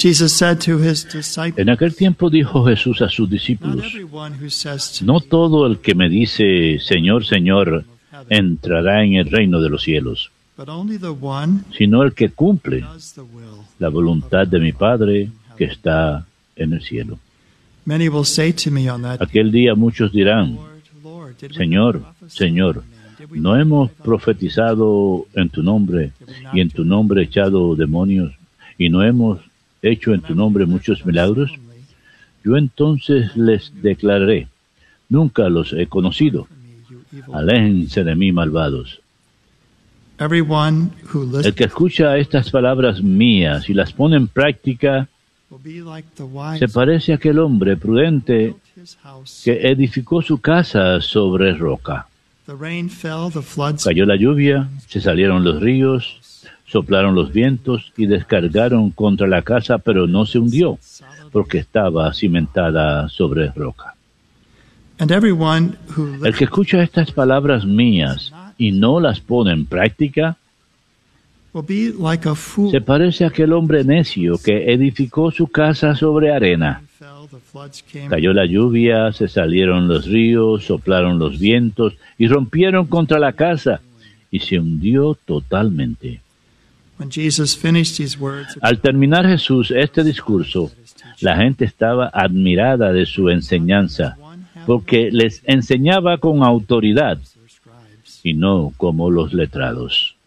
Jesus said to his disciples, En aquel tiempo dijo Jesús a sus "Not discípulos: everyone who says to no me, todo el que me dice, Señor, Señor, entrará en el reino de los cielos, but only the one sino el que cumple who does the will." la voluntad de mi Padre que está en el cielo. Many will say to me on that day, Aquel día muchos dirán: "Lord, Lord, did we Señor, not prophesy Señor, in your name? Did we ¿no not hemos cast out profetizado en tu nombre y en tu nombre echado demonios y no hemos hecho en tu nombre muchos milagros? Yo entonces les declararé: nunca los he conocido. Aléjense de mí, malvados. Everyone who El listens que escucha estas palabras mías y las pone en práctica will be like the wise se parece a aquel hombre who prudente built his house. que edificó su casa sobre roca. The rain fell, the floods Cayó la lluvia, se salieron los ríos, soplaron los vientos y descargaron contra la casa, pero no se hundió, porque estaba cimentada sobre roca. and everyone who El que escucha estas palabras mías y no las pone en práctica will be like a fool. se parece a aquel hombre necio que edificó su casa sobre arena. Fell, the floods came. Cayó la lluvia, se salieron los ríos, soplaron los vientos y rompieron contra la casa y se hundió totalmente. When Jesus finished these words, Al terminar Jesús este discurso, la gente estaba admirada de su enseñanza, porque les enseñaba con autoridad their scribes. y no como los letrados.